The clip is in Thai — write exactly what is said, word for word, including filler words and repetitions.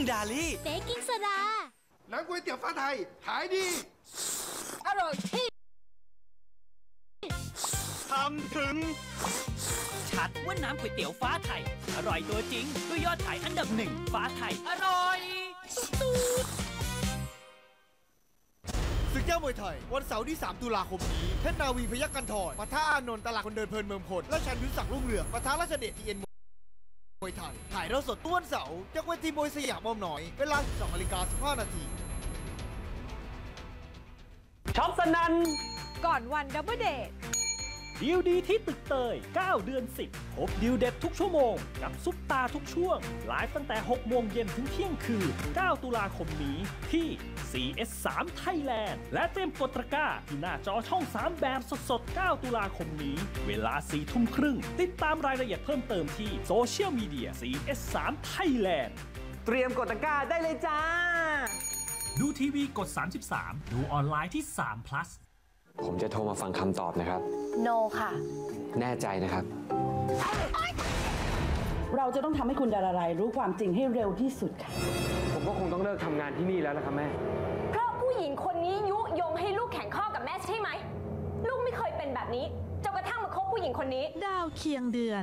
ดาลี่เบกกิ้งโซดาน้ำก๋วยเตี๋ยวฟ้าไทยขายดีอร่อยที่ทำถึงชัดว่าน้ำก๋วยเตี๋ยวฟ้าไทยอร่อยตัวจริงด้วยยอดขายอันดับหนึ่งฟ้าไทยอร่อยสุดศึกย่ามวยไทยวันเสาร์ที่สามตุลาคมนี้เพชรนาวีพยัคฆ์กันทรปะทะอานนท์ตลาดคนเดินเพลินเมืองพลและชันยุทธศักดิ์รุ่งเรืองปะทะราชเดชทีเอ็นมวยไทยถ่ายทอดสดทุกวันเสาร์จากเวทีมวยสยามอ้อมน้อยเวลา สิบสองนาฬิกาสิบห้านาทีช็อปสนั่นก่อนวันดับเบิลเดย์ดีลดีที่ตึกเตยเก้าเดือนสิบพบดีลเด็ดทุกชั่วโมงกับซุปตาทุกช่วงไลฟ์ตั้งแต่หกโมงเย็นถึงเที่ยงคืนเก้าตุลาคมนี้ที่ ซี เอส สาม Thailand และเต็มกดตะกร้าที่หน้าจอช่องสามแบบสดๆเก้าตุลาคมนี้เวลาสี่ทุ่มครึ่งติดตามรายละเอียดเพิ่มเติมที่โซเชียลมีเดีย ซี เอส สาม Thailand เตรียมกดตะกร้าได้เลยจ้าดูทีวีกดสามสิบสามดูออนไลน์ที่สาม plus ผมจะโทรมาฟังคำตอบนะครับ no ค่ะแน่ใจนะครับเราจะต้องทำให้คุณดาราไรรู้ความจริงให้เร็วที่สุดค่ะผมก็คงต้องเลิกทำงานที่นี่แล้วนะครับแม่เพราะผู้หญิงคนนี้ยุยงให้ลูกแข่งข้อกับแม่ใช่ไหมลูกไม่เคยเป็นแบบนี้จนกระทั่งมาคบผู้หญิงคนนี้ดาวเคียงเดือน